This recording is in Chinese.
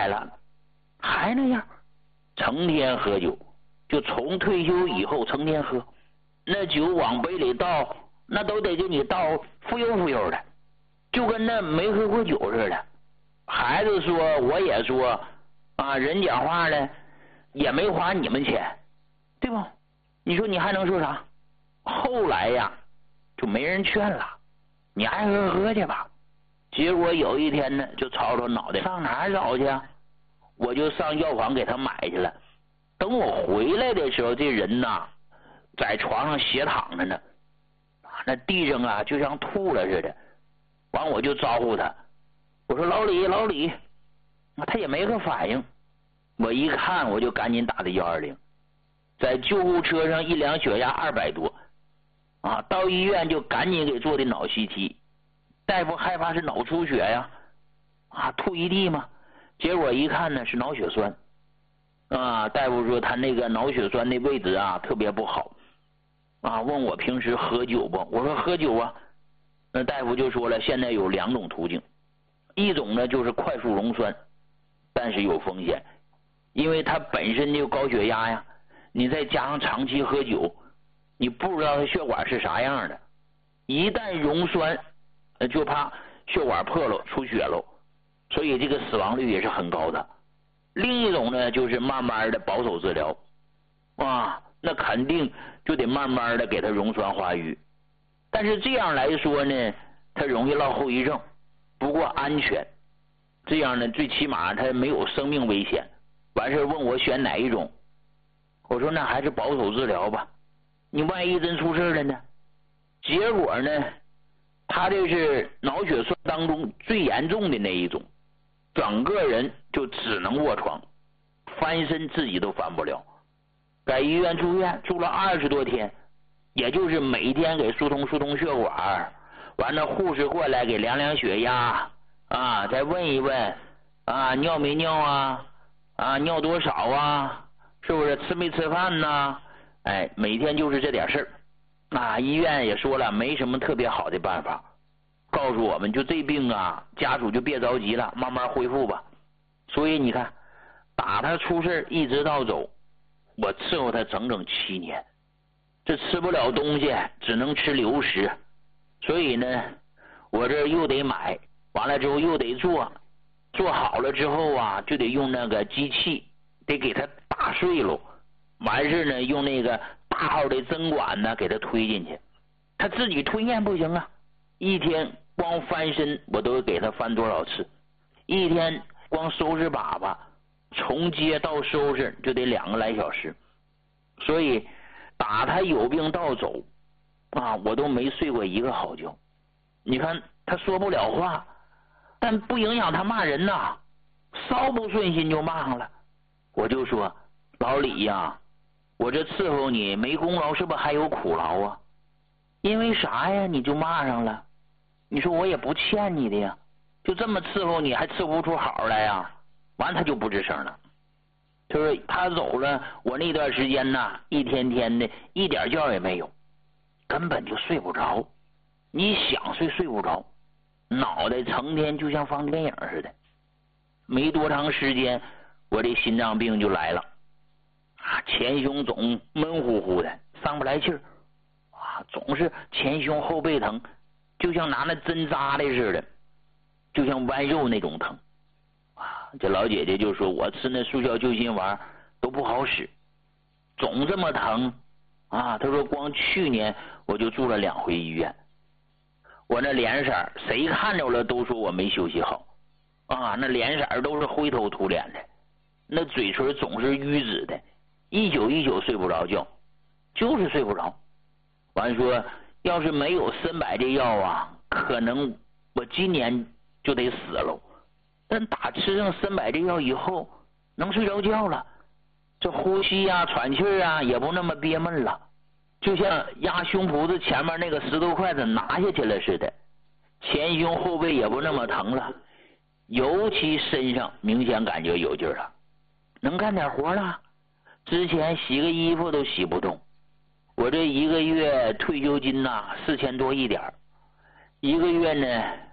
改了，还那样，成天喝酒，就从退休以后成天喝，那酒往杯里倒，那都得给你倒浮悠浮悠的，就跟那没喝过酒似的。孩子说，我也说，啊，人讲话呢，也没花你们钱，对不？你说你还能说啥？后来呀，就没人劝了，你爱喝喝去吧。结果有一天呢，就吵吵脑袋，上哪儿找去啊？我就上药房给他买去了。等我回来的时候，这人呐，在床上斜躺着呢，那地上啊就像吐了似的。完我就招呼他，我说老李，老李，他也没个反应。我一看，我就赶紧打的120，在救护车上一量血压200多，啊，到医院就赶紧给做的脑 CT。大夫害怕是脑出血呀，啊，吐一地嘛。结果一看呢是脑血栓，啊，大夫说他那个脑血栓的位置啊特别不好，啊，问我平时喝酒不？我说喝酒啊。那大夫就说了，现在有2种途径，一种呢就是快速溶栓，但是有风险，因为他本身就高血压呀，你再加上长期喝酒，你不知道他血管是啥样的，一旦溶栓就怕血管破了出血了，所以这个死亡率也是很高的。另一种呢就是慢慢的保守治疗，啊，那肯定就得慢慢的给他溶栓化瘀，但是这样来说呢，他容易落后遗症，不过安全，这样呢最起码他没有生命危险。完事问我选哪一种，我说那还是保守治疗吧，你万一真出事了呢？结果呢，他这是脑血栓当中最严重的那一种，整个人就只能卧床，翻身自己都翻不了。在医院住院住了20多天，也就是每天给疏通血管，完了护士过来给量量血压，啊，再问一问，啊，尿没尿啊，啊，尿多少啊，是不是吃没吃饭呢？哎，每天就是这点事儿。啊，医院也说了，没什么特别好的办法，告诉我们就这病啊，家属就别着急了，慢慢恢复吧。所以你看，打他出事一直到走，我伺候他整整7年，这吃不了东西，只能吃流食。所以呢，我这又得买，完了之后又得做好了之后啊，就得用那个机器，得给他打碎了，完事呢用那个大号的针管呢给他推进去，他自己吞咽不行啊，一天光翻身我都给他翻多少次，一天光收拾粑粑从接到收拾就得2个来小时，所以打他有病到走啊，我都没睡过一个好觉。你看他说不了话，但不影响他骂人呐，稍不顺心就骂上了。我就说老李呀，我这伺候你没功劳是不是还有苦劳啊？因为啥呀你就骂上了？你说我也不欠你的呀，就这么伺候你还伺候不出好来呀？完他就不吱声了。就是他走了，我那段时间呢，一天天的一点觉也没有，根本就睡不着，你想睡不着，脑袋成天就像放电影似的。没多长时间我这心脏病就来了啊，前胸总闷乎乎的，上不来气儿啊，总是前胸后背疼，就像拿那针扎的似的，就像剜肉那种疼啊。这老姐姐就说我吃那速效救心丸都不好使，总这么疼啊。她说光去年我就住了2回医院，我那脸色谁看着了都说我没休息好啊，那脸色都是灰头土脸的，那嘴唇总是淤紫的，一宿一宿睡不着觉，就是睡不着。完说要是没有参柏这药啊，可能我今年就得死了。但打吃上参柏这药以后，能睡着觉了，这呼吸啊、喘气啊也不那么憋闷了，就像压胸脯子前面那个石头块子拿下去了似的，前胸后背也不那么疼了，尤其身上明显感觉有劲了，能干点活了。之前洗个衣服都洗不动，我这1个月退休金呐，4000多一点，1个月呢